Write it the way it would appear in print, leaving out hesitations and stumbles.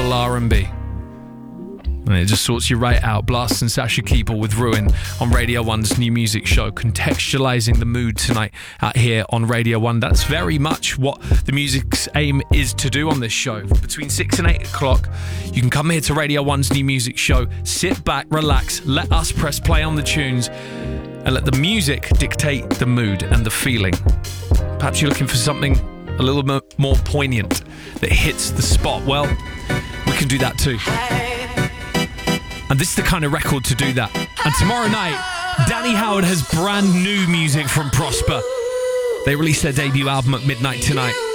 little R&B. And it just sorts you right out. Blast and Sasha Keeple with Ruin on Radio 1's new music show, contextualising the mood tonight out here on Radio 1. That's very much what the music's aim is to do on this show. Between 6 and 8 o'clock, you can come here to Radio 1's new music show, sit back, relax, let us press play on the tunes, and let the music dictate the mood and the feeling. Perhaps you're looking for something a little bit more poignant that hits the spot. Well, we can do that too. And this is the kind of record to do that. And tomorrow night, Danny Howard has brand new music from Prosper. They release their debut album at midnight tonight.